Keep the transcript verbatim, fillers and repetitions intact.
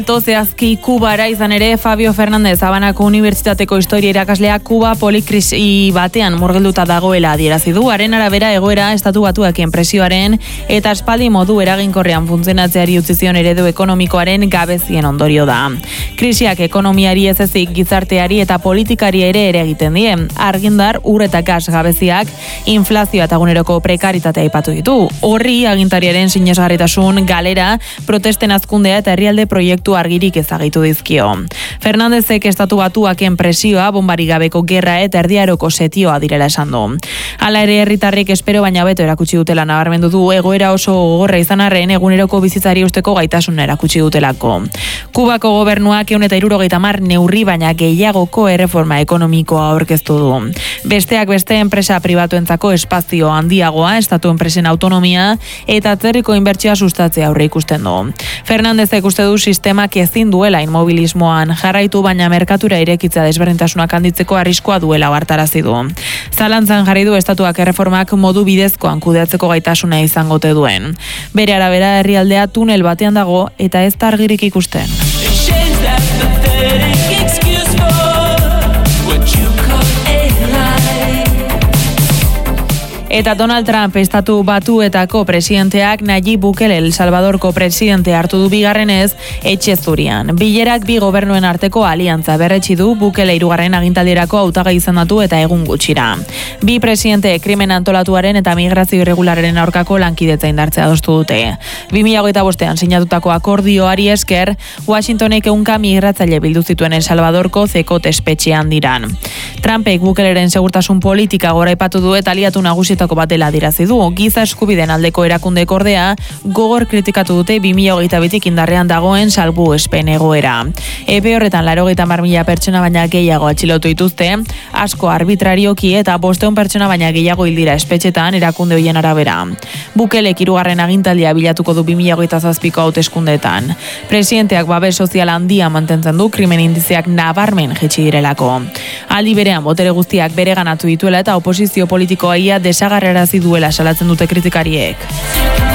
Zehazki Kubara izan ere, Fabio Fernández Habanako Unibertsitateko historia irakaslea Kuba polikrisi batean murgilduta dagoela adierazi du. Haren arabera egoera estatu batuakien presioaren eta espaldi modu eraginkorrean funtzionatzeari utzi zion eredu ekonomikoaren gabezien ondorio da. Krisiak ekonomiari ez ezik gizarteari eta politikari ere ere egiten die. Argindar, ur eta gas gabeziak, inflazioa eta eguneroko prekaritatea aipatu ditu. Horri agintariaren sinesgarritasun galera, protesten hazkundea eta herrialde proiektu argirik ezagitu dizkio. Fernandezek estatu batuaken presioa, bombari gabeko gerra eta erdiaroko setioa direla esan du. Hala ere herritarrek espero baina beto erakutsi dutela nabarmendu du, egoera oso gogorra izan arren eguneroko bizitzari usteko gaitasuna erakutsi dutelako. Kubako gobernuak ehun eta hirurogeita hamar neurri baina gehiagoko erreforma ekonomikoa aurkeztu du. Besteak beste enpresa pribatuentzako espazio handiagoa, estatu enpresen autonomia eta atzerriko inbertsioa sustatzea aurre ikusten du. Fernandezek uste du sistemak ezin duela inmobilismoan jarraitu baina merkatura irekitza desberdintasunak handitzeko arriskua duela hartarazi du. Zalantzan jarri du estatuak erreformak modu bidezkoan kudeatzeko gaitasuna izango ote duen. Bere arabera herrialdea tunel batean dago eta ez da argirik ikusten. Eta Donald Trump estatu batuetako presidenteak Nayib Bukele El Salvadorko presidente hartu du bigarrenez etxe zurian. Bilerak bi gobernuen arteko aliantza berretsi du Bukele hirugarren agintaldirako hautagai izendatu eta egun gutxira. Bi presidente krimen antolatuaren eta migrazio irregularren aurkako lankidetza indartzea adostu dute. bi mila hogeita bostean sinatutako akordioari esker, Washingtonek ehunka migratzaile bildu zituen El Salvadorko zekot espetxean diran. Trumpek Bukeleren segurtasun politika goraipatu du eta aliatu nagusi bat dela adierazi du. Giza eskubideen aldeko erakundek ordea gogor kritikatu dute bi mila hogeita bitik indarrean dagoen salbuespen egoera. Epe horretan laurogeita hamar mila pertsona baina gehiago atxilotu dituzte, asko arbitrarioki eta bostehun pertsona baina gehiago hildira espetxetan erakunde horien arabera. Bukelek hirugarren agintaldia bilatuko du bi mila hogeita zazpiko hauteskundeetan. Presidenteak babes sozial handia mantentzen du krimen indizeak nabarmen jaitsi direlako. Aldi berean botere guztiak bereganatu dituela eta oposizio politikoa ia desagarrarazi duela salatzen dute kritikariek.